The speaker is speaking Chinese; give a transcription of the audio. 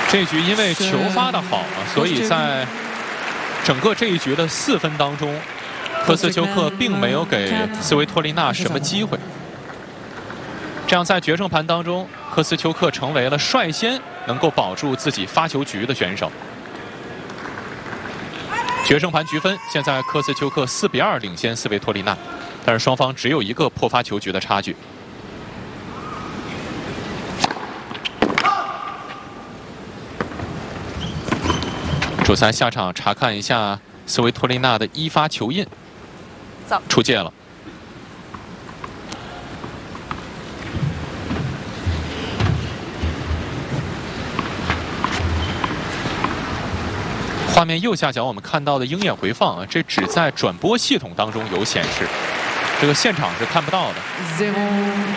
这局因为球发的好所以在整个这一局的4分当中，科斯丘克并没有给斯维托利娜什么机会。这样在决胜盘当中，科斯丘克成为了率先能够保住自己发球局的选手。决胜盘局分，现在科斯丘克4比2领先斯维托利娜，但是双方只有一个破发球局的差距。主裁下场查看一下斯维托利娜的1发球印，出界了。画面右下角我们看到的鹰眼回放这只在转播系统当中有显示，这个现场是看不到的。